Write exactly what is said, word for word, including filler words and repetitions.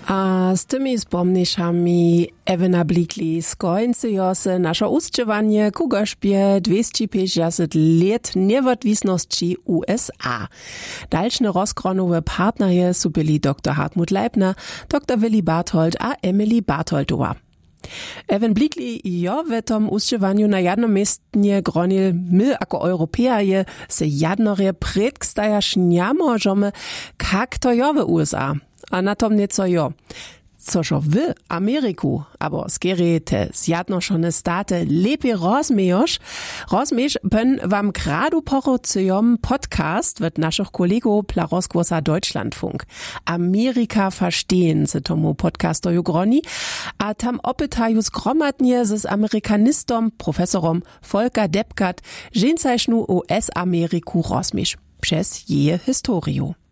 A z tymi spomniszami Evena Blikli skończyło się nasze ustrzewanie ku gorzbie dwieście pięćdziesiąt lat niewodwisności U S A. Dalszne rozgronowe partnerie su byli doktor Hartmut Leibner, doktor Willy Barthold a Emily Bartholdowa. Ewen Blikli jo w tom ustrzewanju na jedno miestnie gronil my jako Europäerje se jednorje predkstajaš nie możemy, kak to jo w U S A. A na tom nieco jo. Cożo w Ameryku, abo skiery te zjadnoszone state lepiej rozmiejosz, rozmiesz ben wam gradu porucyjom podcast wird naszych kolegów pla rozgłosa Deutschlandfunk. Amerika verstehen se tomu podcastoju groni, a tam opytaju zgromadnie z amerikanistom, profesorom Volker Deppgart, żeńcajsznu U S Ameriku rozmiesz. Przez je historiu.